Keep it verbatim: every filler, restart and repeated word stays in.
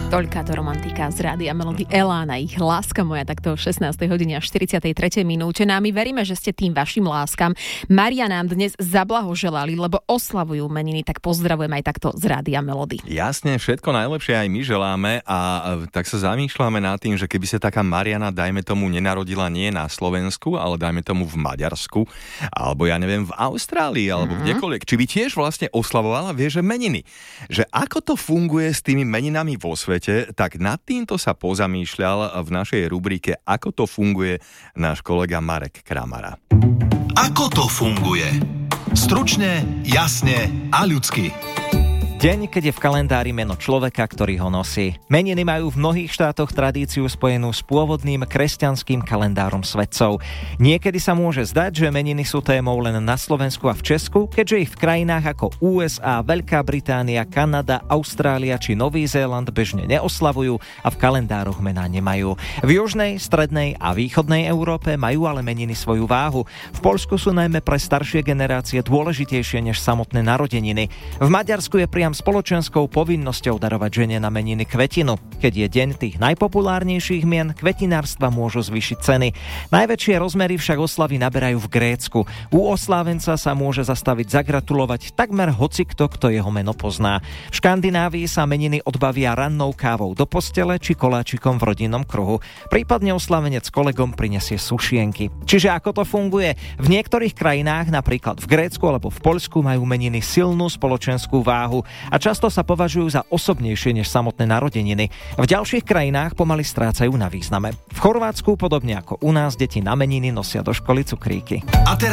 Toľká to romantika z Rádia Melody, Elána, ich Láska moja, takto o šestnástej hodine a štyridsiatej tretej minúte. No a my veríme, že ste tým vašim láskam. Mária nám dnes zablahoželali, lebo oslavujú meniny, tak pozdravujem aj takto z Rádia Melody. Jasne, všetko najlepšie aj my želáme a tak sa zamýšľame nad tým, že keby sa taká Mariana, dajme tomu, nenarodila nie na Slovensku, ale dajme tomu v Maďarsku, alebo ja neviem, v Austrálii, alebo mm-hmm. kdekoľvek, či by tiež vlastne oslavovala, vie, že meniny. Že ako to funguje s tými meninami vo svete, tak nad týmto sa pozamýšľal v našej rubrike Ako to funguje náš kolega Marek Kramara. Ako to funguje? Stručne, jasne a ľudsky. Deň, keď je v kalendári meno človeka, ktorý ho nosí. Meniny majú v mnohých štátoch tradíciu spojenú s pôvodným kresťanským kalendárom svetcov. Niekedy sa môže zdať, že meniny sú témou len na Slovensku a v Česku, keďže ich v krajinách ako ú es á, Veľká Británia, Kanada, Austrália či Nový Zéland bežne neoslavujú a v kalendároch mená nemajú. V južnej, strednej a východnej Európe majú ale meniny svoju váhu. V Poľsku sú najmä pre staršie generácie dôležitejšie než samotné narodeniny. V Maďarsku je priam spoločenskou povinnosťou darovať žene na meniny kvetinu. Keď je deň tých najpopulárnejších mien, kvetinárstva môžu zvýšiť ceny. Najväčšie rozmery však oslavy naberajú v Grécku. U oslávenca sa môže zastaviť zagratulovať takmer hocikto, kto jeho meno pozná. V Škandinávii sa meniny odbavia rannou kávou do postele či koláčikom v rodinnom kruhu. Prípadne oslavenec kolegom prinesie sušienky. Čiže ako to funguje? V niektorých krajinách, napríklad v Grécku alebo v Poľsku, majú meniny silnú spoločenskú váhu a často sa považujú za osobnejšie než samotné narodeniny. V ďalších krajinách pomaly strácajú na význame. V Chorvátsku, podobne ako u nás, deti na meniny nosia do školy cukríky. A teraz